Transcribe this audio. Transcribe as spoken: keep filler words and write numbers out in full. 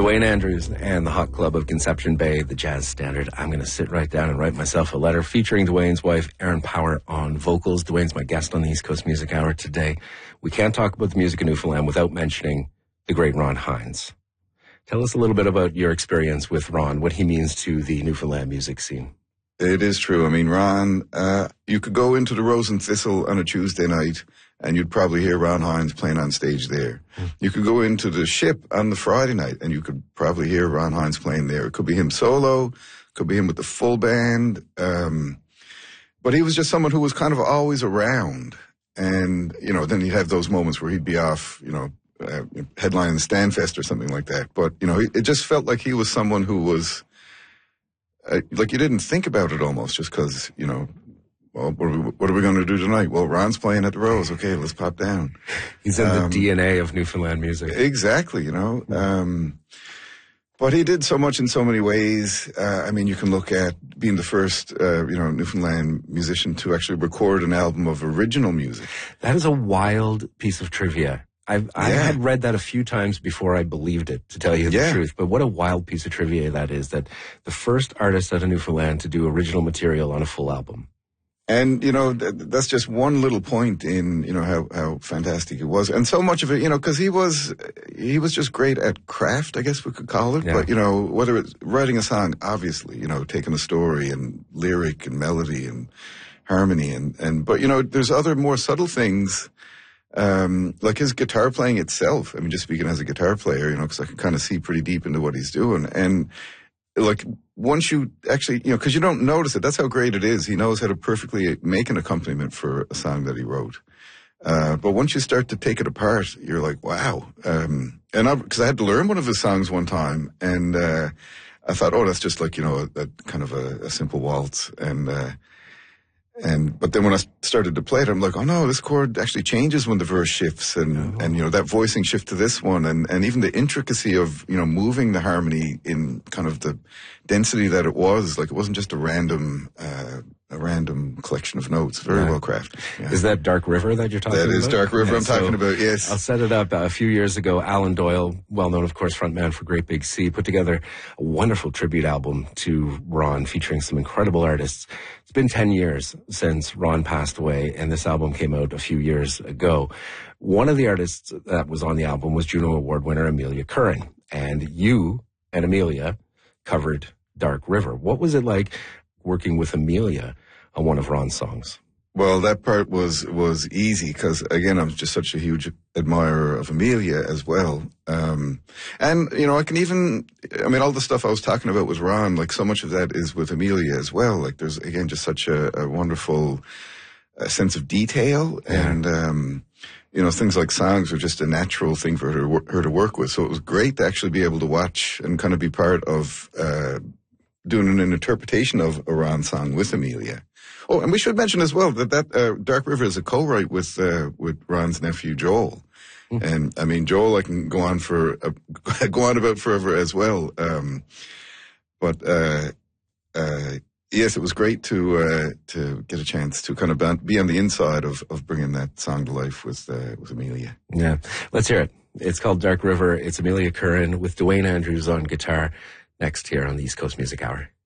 Duane Andrews and the Hot Club of Conception Bay, the jazz standard. I'm going to sit right down and write myself a letter featuring Duane's wife, Erin Power, on vocals. Duane's my guest on the East Coast Music Hour today. We can't talk about the music in Newfoundland without mentioning the great Ron Hynes. Tell us a little bit about your experience with Ron, what he means to the Newfoundland music scene. It is true. I mean, Ron, uh, you could go into the Rose and Thistle on a Tuesday night and you'd probably hear Ron Hynes playing on stage there. Mm. You could go into the Ship on the Friday night and you could probably hear Ron Hynes playing there. It could be him solo, could be him with the full band. Um, but he was just someone who was kind of always around. And, you know, then he'd have those moments where he'd be off, you know, uh, headlining the Stanfest or something like that. But, you know, it just felt like he was someone who was, uh, like you didn't think about it almost just because, you know, well, what are we, what are we going to do tonight? Well, Ron's playing at the Rose. Okay, let's pop down. He's in um, the D N A of Newfoundland music. Exactly, you know. Um, but he did so much in so many ways. Uh, I mean, you can look at being the first, uh, you know, Newfoundland musician to actually record an album of original music. That is a wild piece of trivia. I've, I yeah. had read that a few times before I believed it, to tell you the yeah. truth. But what a wild piece of trivia that is, that the first artist out of Newfoundland to do original material on a full album. And, you know, th- that's just one little point in, you know, how, how fantastic it was. And so much of it, you know, because he was, he was just great at craft, I guess we could call it. Yeah. But, you know, whether it's writing a song, obviously, you know, taking a story and lyric and melody and harmony and, and, but, you know, there's other more subtle things, um, like his guitar playing itself. I mean, just speaking as a guitar player, you know, because I can kind of see pretty deep into what he's doing. And, like, once you actually, you know, because you don't notice it, that's how great it is. He knows how to perfectly make an accompaniment for a song that he wrote. Uh, but once you start to take it apart, you're like, wow. Um, and I, because I had to learn one of his songs one time, and uh, I thought, oh, that's just like, you know, a, a kind of a, a simple waltz. And, uh, and, but then when I started to play it, I'm like, oh no, this chord actually changes when the verse shifts and, oh. and, you know, that voicing shift to this one and, and even the intricacy of, you know, moving the harmony in kind of the density that it was, like it wasn't just a random, uh, a random collection of notes, very yeah. well crafted. Yeah. Is that Dark River that you're talking about? That is Dark River yeah, I'm so talking about, yes. I'll set it up. Uh, a few years ago, Alan Doyle, well known, of course, frontman for Great Big Sea, put together a wonderful tribute album to Ron featuring some incredible artists. It's been ten years since Ron passed away, and this album came out a few years ago. One of the artists that was on the album was Juno Award winner Amelia Curran, and you and Amelia covered Dark River. What was it like working with Amelia on one of Ron's songs? Well, that part was was easy because, again, I'm just such a huge admirer of Amelia as well. Um, and, you know, I can even, I mean, all the stuff I was talking about with Ron, like so much of that is with Amelia as well. Like there's, again, just such a, a wonderful uh, sense of detail. Yeah. And, um, you know, things like songs are just a natural thing for her to, her to work with. So it was great to actually be able to watch and kind of be part of uh doing an interpretation of a Ron song with Amelia. Oh, and we should mention as well that that uh, Dark River is a co-write with uh, with Ron's nephew Joel, mm-hmm. and I mean Joel, I can go on for uh, go on about forever as well. Um, but uh, uh, yes, it was great to uh, to get a chance to kind of be on the inside of, of bringing that song to life with uh, with Amelia. Yeah, let's hear it. It's called Dark River. It's Amelia Curran with Duane Andrews on guitar. Next here on the East Coast Music Hour.